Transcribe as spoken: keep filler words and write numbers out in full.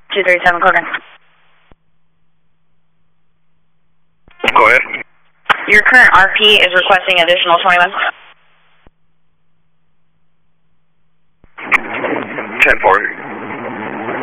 two thirty-seven Cogan. Go ahead. Your current R P is requesting additional twenty-one. ten four.